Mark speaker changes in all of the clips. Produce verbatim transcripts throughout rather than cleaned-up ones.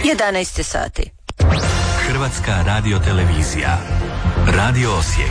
Speaker 1: jedanaest sati.
Speaker 2: Hrvatska radiotelevizija. Radio Osijek.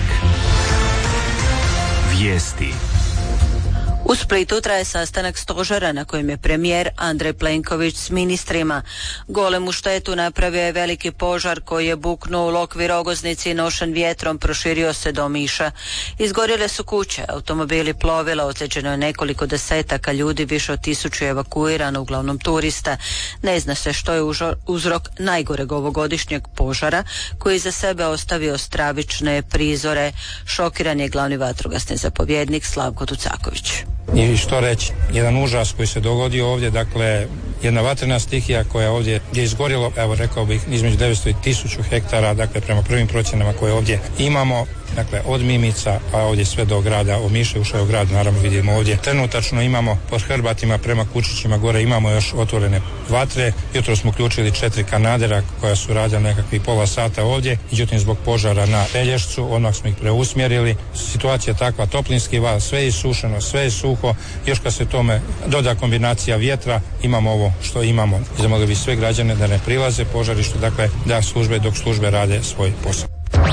Speaker 2: Vijesti.
Speaker 1: U Splitu traje sastanak stožera na kojem je premijer Andrej Plenković s ministrima. Golemu štetu napravio je veliki požar koji je buknuo u Lokvi Rogoznici i nošen vjetrom proširio se do Omiša. Izgorjele su kuće, automobili, plovila, ozlijeđeno je nekoliko desetaka ljudi, više od tisuću je evakuirano, uglavnom turista. Ne zna se što je uzrok najgoreg ovogodišnjeg požara koji je za sebe ostavio stravične prizore. Šokiran je glavni vatrogasni zapovjednik Slavko Tucaković.
Speaker 3: I što reći, jedan užas koji se dogodio ovdje, dakle jedna vatrena stihija koja ovdje je izgorjelo, evo rekao bih, između devetsto i tisuću hektara, dakle prema prvim procjenama koje ovdje imamo, dakle od Mimica pa ovdje sve do grada Omiša, ušao u grad, naravno vidimo ovdje. Trenutačno imamo pod Hrbatima prema Kučićima gore imamo još otvorene vatre. Jutro smo uključili četiri kanadera koja su radila nekakvih pola sata ovdje, međutim zbog požara na Pelješcu odmah smo ih preusmjerili. Situacija je takva, toplinski val, sve je isušeno, sve je suho, još kad se tome doda kombinacija vjetra, imamo ovo što imamo. Zamolili bi sve građane da ne prilaze požarištu, dakle da službe dok službe rade svoj posao.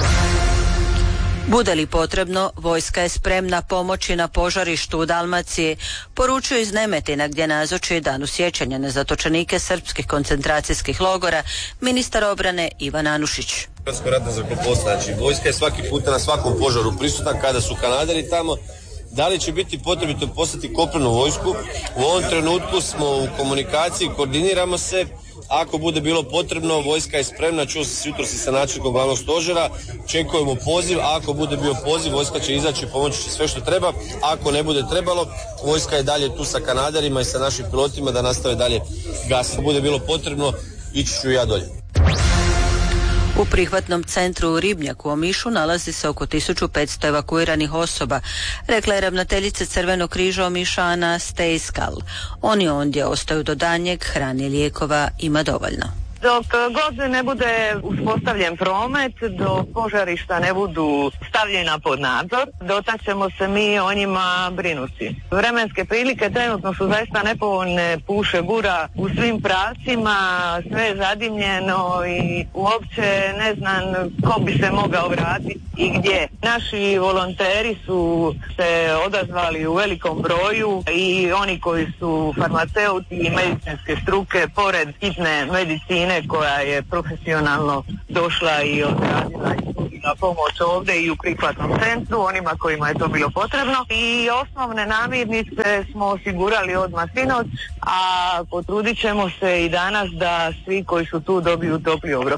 Speaker 1: Bude li potrebno, vojska je spremna pomoći na požarištu u Dalmaciji, poručuju iz Nemetina gdje nazoči danu sjećanja na zatočenike srpskih koncentracijskih logora ministar obrane Ivan Anušić.
Speaker 4: Hrvatsko ratno zrakoplovstvo, znači vojska je svaki puta na svakom požaru prisutna kada su kanaderi tamo. Da li će biti potrebito poslati kopnenu vojsku? U ovom trenutku smo u komunikaciji, koordiniramo se. Ako bude bilo potrebno, vojska je spremna, čuo se jutros i sa načelnikom glavnog stožera, čekujemo poziv, a ako bude bio poziv, vojska će izaći i pomoći će sve što treba. Ako ne bude trebalo, vojska je dalje tu sa kanaderima i sa našim pilotima da nastave dalje gas. Ako bude bilo potrebno, ići ću ja dolje.
Speaker 1: U prihvatnom centru u Ribnjaku u Omišu nalazi se oko tisuću petsto evakuiranih osoba, rekla je ravnateljica Crvenog križa Omiša Ana Stejskal. Oni ondje ostaju do danjeg, hrane i lijekova ima dovoljno.
Speaker 5: Dok god ne bude uspostavljen promet, dok požarišta ne budu stavljena pod nadzor, dotak ćemo se mi o njima brinuti. Vremenske prilike trenutno su zaista nepovoljne, puše bura u svim pravcima, sve je zadimljeno i uopće ne znam ko bi se mogao vratiti i gdje. Naši volonteri su se odazvali u velikom broju i oni koji su farmaceuti i medicinske struke, pored hitne medicine koja je profesionalno došla i odradila na pomoć ovdje i u prihvatnom centru, onima kojima je to bilo potrebno. I osnovne namirnice smo osigurali odmah sinoć, a potrudit ćemo se i danas da svi koji su tu dobiju topli obrok.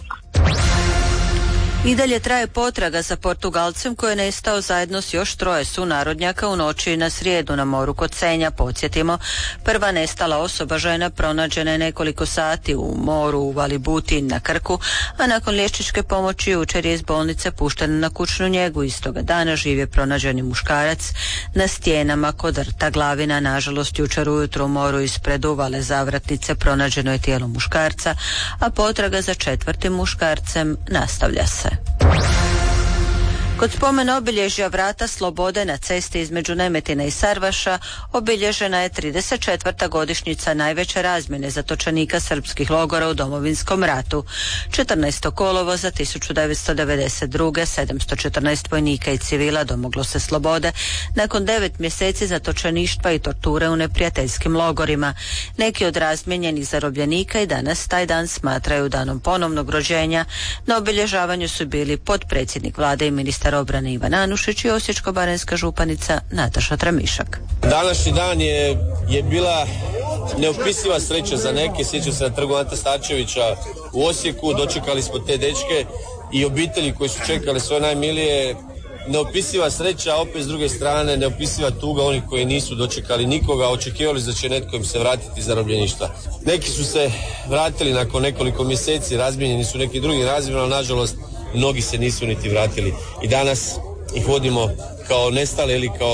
Speaker 1: I dalje traje potraga za Portugalcem koji je nestao zajedno s još troje sunarodnjaka u noći na srijedu na moru kod Senja. Podsjetimo, prva nestala osoba, žena, pronađena je nekoliko sati u moru u Valibutin na Krku, a nakon liječničke pomoći jučer je iz bolnice puštena na kućnu njegu. Istoga dana živ je pronađeni muškarac na stijenama kod rta Glavina. Nažalost, jučer ujutro u moru ispred uvale Zavratnice pronađeno je tijelo muškarca, a potraga za četvrtim muškarcem nastavlja se. Kod spomena obilježja Vrata slobode na cesti između Nemetina i Sarvaša obilježena je trideset četvrta godišnjica najveće razmjene zatočenika srpskih logora u Domovinskom ratu. četrnaestog kolovoza tisuću devetsto devedeset druge. sedamsto četrnaest vojnika i civila domoglo se slobode nakon devet mjeseci zatočeništva i torture u neprijateljskim logorima. Neki od razmijenjenih zarobljenika i danas taj dan smatraju danom ponovnog rođenja. Na obilježavanju su bili potpredsjednik vlade i ministar obrane Ivan Anušić i osječko-baranjska županica Nataša Tramišak.
Speaker 4: Današnji dan je, je bila neopisiva sreća za neke. Sjećam se na trgu Ante Starčevića u Osijeku, dočekali smo te dečke i obitelji koji su čekali svoje najmilije. Neopisiva sreća, opet s druge strane neopisiva tuga onih koji nisu dočekali nikoga, očekivali da će netko im se vratiti iz zarobljeništva. Neki su se vratili nakon nekoliko mjeseci, razmijenjeni su neki drugi razmjeni, ali nažalost mnogi se nisu niti vratili. I danas ih vodimo kao nestale ili kao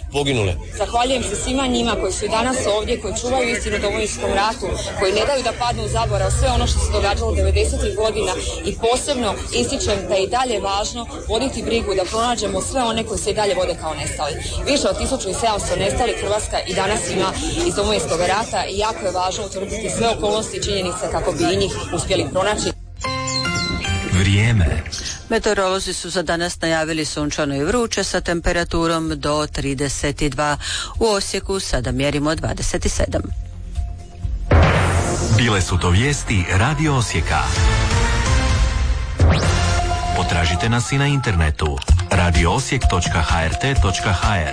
Speaker 4: poginule.
Speaker 6: Zahvaljujem se svima njima koji su i danas ovdje, koji čuvaju istinu o Domovinskom ratu, koji ne daju da padnu u zaborav sve ono što se događalo devedesetih godina i posebno ističem da je i dalje važno voditi brigu da pronađemo sve one koji se i dalje vode kao nestali. Više od tisuću sedamsto nestalih Hrvatska i danas ima iz Domovinskog rata i jako je važno utvrditi sve okolnosti i činjenice kako bi i njih uspjeli pronaći.
Speaker 2: Vrijeme.
Speaker 1: Meteorolozi su za danas najavili sunčano i vruće sa temperaturom do trideset dva. U Osijeku sada mjerimo dvadeset sedam.
Speaker 2: Bile su to vijesti Radio Osijeka. Potražite nas i na internetu radio osijek točka h r t točka h r.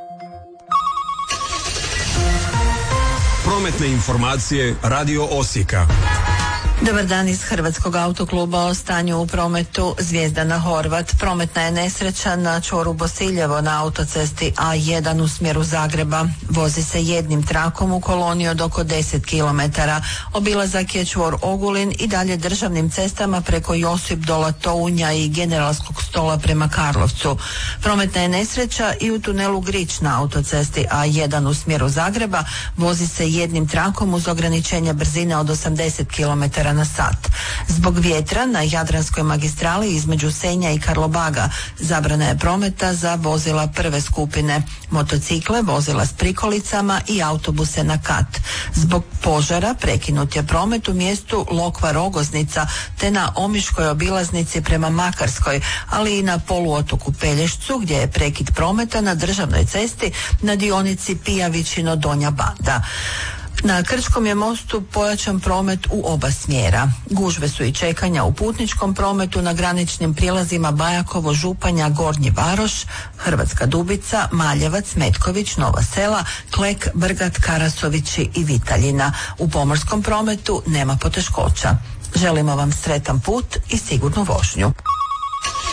Speaker 7: Prometne informacije Radio Osijeka.
Speaker 8: Dobar dan iz Hrvatskog autokluba o stanju u prometu. Zvijezdana Horvat. Prometna je nesreća na čvoru Bosiljevo na autocesti A jedan u smjeru Zagreba. Vozi se jednim trakom u koloni od oko deset kilometara. Obilazak je čvor Ogulin i dalje državnim cestama preko Josip Dola Tounja i Generalskog Stola prema Karlovcu. Prometna je nesreća i u tunelu Grič na autocesti A jedan u smjeru Zagreba. Vozi se jednim trakom uz ograničenje brzine od osamdeset kilometara na sat. Zbog vjetra na Jadranskoj magistrali između Senja i Karlobaga zabrana je prometa za vozila prve skupine, motocikle, vozila s prikolicama i autobuse na kat. Zbog požara prekinut je promet u mjestu Lokva Rogoznica te na Omiškoj obilaznici prema Makarskoj, ali i na poluotoku Pelješcu gdje je prekid prometa na državnoj cesti na dionici Pijavićino Donja Banda. Na Krčkom je mostu pojačan promet u oba smjera. Gužve su i čekanja u putničkom prometu na graničnim prijelazima Bajakovo, Županja, Gornji Varoš, Hrvatska Dubica, Maljevac, Metković, Nova Sela, Klek, Brgat, Karasovići i Vitaljina. U pomorskom prometu nema poteškoća. Želimo vam sretan put i sigurnu vožnju.